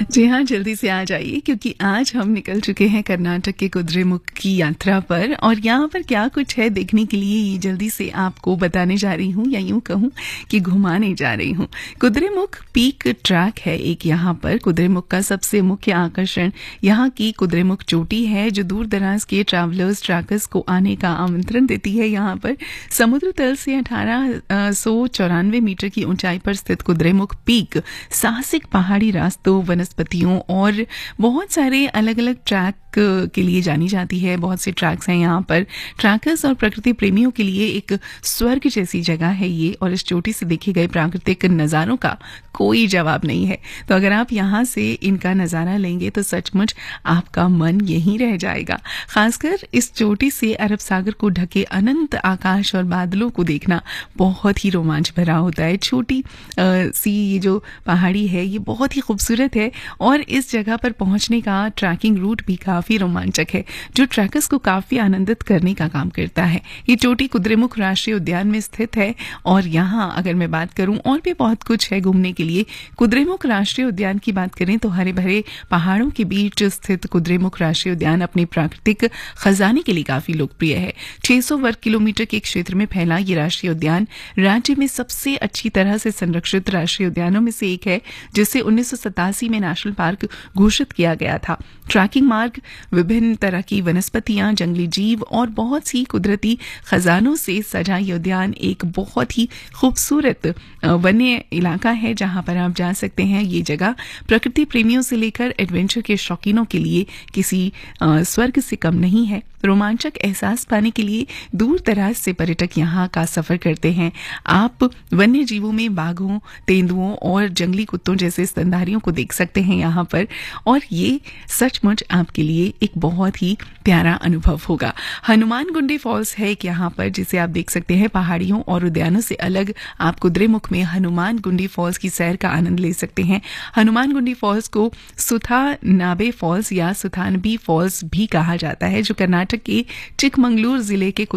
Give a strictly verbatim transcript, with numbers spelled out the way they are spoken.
जी हाँ, जल्दी से आ जाइए क्योंकि आज हम निकल चुके हैं कर्नाटक के कुद्रेमुख की यात्रा पर और यहाँ पर क्या कुछ है देखने के लिए ये जल्दी से आपको बताने जा रही हूँ या यूं कहूँ कि घुमाने जा रही हूँ। कुद्रेमुख पीक ट्रैक है एक यहाँ पर। कुद्रेमुख का सबसे मुख्य आकर्षण यहाँ की कुद्रेमुख चोटी है जो दूर दराज के ट्रैवलर्स ट्रैकर्स को आने का आमंत्रण देती है। यहाँ पर समुद्र तल से अठारह सौ चौरानवे मीटर की ऊंचाई पर स्थित कुद्रेमुख पीक साहसिक पहाड़ी रास्तों, वनस्पतियों और बहुत सारे अलग अलग ट्रैक के लिए जानी जाती है। बहुत से ट्रैक्स हैं यहाँ पर। ट्रैकर्स और प्रकृति प्रेमियों के लिए एक स्वर्ग जैसी जगह है ये और इस चोटी से देखे गए प्राकृतिक नज़ारों का कोई जवाब नहीं है। तो अगर आप यहाँ से इनका नज़ारा लेंगे तो सचमुच आपका मन यहीं रह जाएगा। खासकर इस चोटी से अरब सागर को ढके अनंत आकाश और बादलों को देखना बहुत ही रोमांच भरा होता है। छोटी सी ये जो पहाड़ी है ये बहुत ही खूबसूरत है और इस जगह पर पहुंचने का ट्रैकिंग रूट भी काफी रोमांचक है जो ट्रैकर्स को काफी आनंदित करने का काम करता है। ये चोटी कुद्रेमुख राष्ट्रीय उद्यान में स्थित है और यहाँ अगर मैं बात करूं और भी बहुत कुछ है घूमने के लिए। कुद्रेमुख राष्ट्रीय उद्यान की बात करें तो हरे भरे पहाड़ों के बीच स्थित कुद्रेमुख राष्ट्रीय उद्यान अपने प्राकृतिक खजाने के लिए काफी लोकप्रिय है। छह सौ वर्ग किलोमीटर के क्षेत्र में फैला ये राष्ट्रीय उद्यान राज्य में सबसे अच्छी तरह से संरक्षित राष्ट्रीय उद्यानों में से एक है जिसे उन्नीस सौ सतासी में नेशनल पार्क घोषित किया गया था। ट्रैकिंग मार्ग, विभिन्न तरह की वनस्पतियां, जंगली जीव और बहुत सी कुदरती खजानों से सजा ये उद्यान एक बहुत ही खूबसूरत वन्य इलाका है जहां पर आप जा सकते हैं। ये जगह प्रकृति प्रेमियों से लेकर एडवेंचर के शौकीनों के लिए किसी स्वर्ग से कम नहीं है। रोमांचक एहसास पाने के लिए दूर दराज से पर्यटक यहाँ का सफर करते हैं। आप वन्य जीवों में बाघों, तेंदुओं और जंगली कुत्तों जैसे स्तनधारियों को देख सकते हैं यहाँ पर और ये सचमुच आपके लिए एक बहुत ही प्यारा अनुभव होगा। हनुमान गुंडी फॉल्स है एक यहाँ पर जिसे आप देख सकते हैं। पहाड़ियों और उद्यानों से अलग आप कुद्रेमुख में हनुमान गुंडी फॉल्स की सैर का आनंद ले सकते हैं। हनुमान गुंडी फॉल्स को सुथानाबे फॉल्स या सुथानबी फॉल्स भी कहा जाता है जो कर्नाटक के चिकमंगलूर जिले के